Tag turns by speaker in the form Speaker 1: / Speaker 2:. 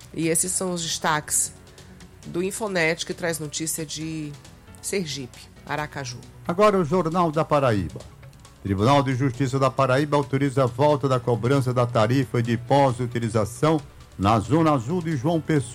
Speaker 1: E esses são os destaques do Infonet, que traz notícia de Sergipe, Aracaju.
Speaker 2: Agora o Jornal da Paraíba. Tribunal de Justiça da Paraíba autoriza a volta da cobrança da tarifa de pós-utilização na Zona Azul de João Pessoa.